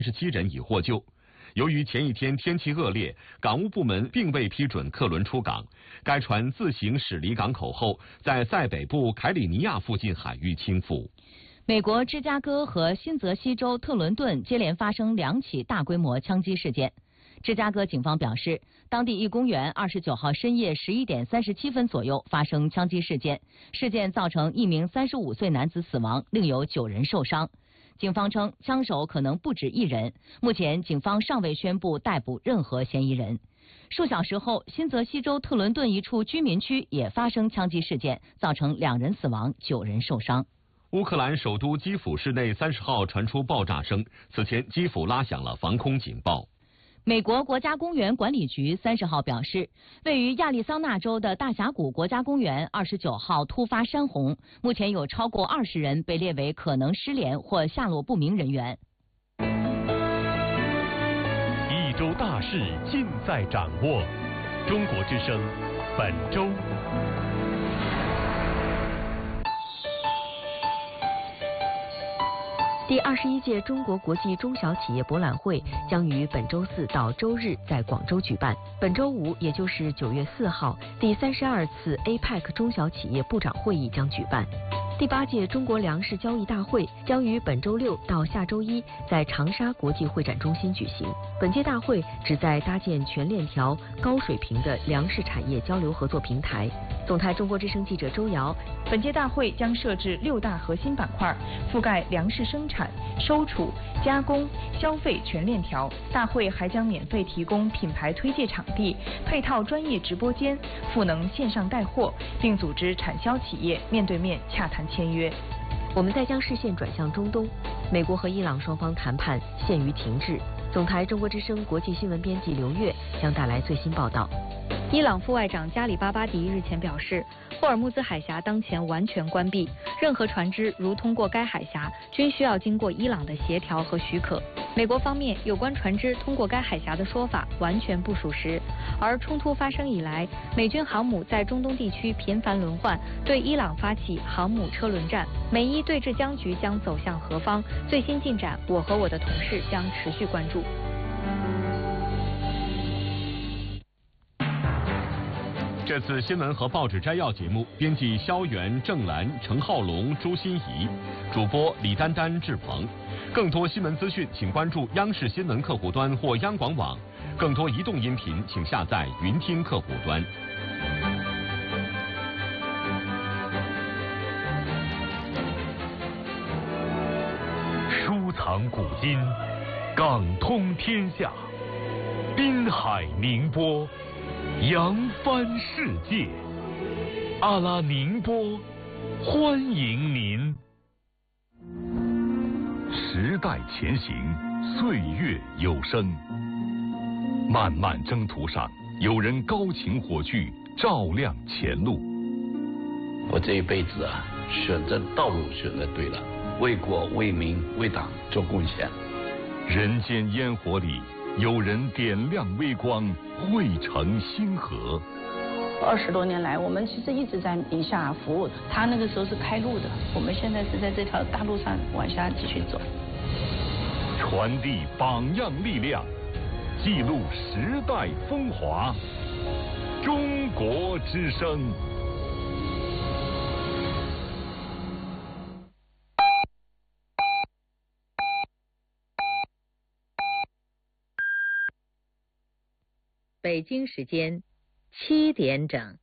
37人已获救。由于前一天天气恶劣，港务部门并未批准客轮出港，该船自行驶离港口后，在塞北部凯里尼亚附近海域倾覆。 美国芝加哥和新泽西州特伦顿接连发生2起大规模枪击事件。芝加哥警方表示，当地一公园29号深夜11点37分左右发生枪击事件，事件造成一名35岁男子死亡，另有9人受伤。警方称，枪手可能不止1人。目前，警方尚未宣布逮捕任何嫌疑人。数小时后，新泽西州特伦顿一处居民区也发生枪击事件，造成2人死亡，9人受伤。 乌克兰首都基辅市内30号传出爆炸声，此前基辅拉响了防空警报。 美国国家公园管理局30号表示，位于亚利桑那州的大峡谷国家公园29号突发山洪，目前有超过20人被列为可能失联或下落不明人员。 一周大事尽在掌握，中国之声本周。 第21届中国国际中小企业博览会将于本周4到周日在广州举办。本周5，也就是9月4号，第32次 APEC 中小企业部长会议将举办。第8届中国粮食交易大会将于本周6到下周1在长沙国际会展中心举行。本届大会旨在搭建全链条、高水平的粮食产业交流合作平台。总台中国之声记者周瑶。 本届大会将设置6大核心板块，覆盖粮食生产、收储、加工、消费全链条。大会还将免费提供品牌推介场地、配套专业直播间、赋能线上带货，并组织产销企业面对面洽谈签约。 我们再将视线转向中东，美国和伊朗双方谈判陷于停滞。总台中国之声国际新闻编辑刘月将带来最新报道。 伊朗副外长加里巴巴迪日前表示，霍尔木兹海峡当前完全关闭，任何船只如通过该海峡均需要经过伊朗的协调和许可。美国方面有关船只通过该海峡的说法完全不属实，而冲突发生以来，美军航母在中东地区频繁轮换，对伊朗发起航母车轮战。美伊对峙僵局将走向何方？最新进展，我和我的同事将持续关注。 这次新闻和报纸摘要节目，编辑肖元、郑兰、程浩龙、朱欣怡，主播李丹丹、志鹏。更多新闻资讯，请关注央视新闻客户端或央广网。更多移动音频，请下载云听客户端。 书藏古今，港通天下，滨海宁波，扬帆世界。阿拉宁波，欢迎您。时代前行，岁月有声。漫漫征途上，有人高擎火炬，照亮前路。 我这一辈子啊，选择道路选择对了，为国为民为党做贡献。 人间烟火里，有人点亮微光，汇成星河。 20多年来，我们其实一直在宁夏服务的。他那个时候是开路的，我们现在是在这条大路上往下继续走。 传递榜样力量，记录时代风华。中国之声。 北京时间7点整。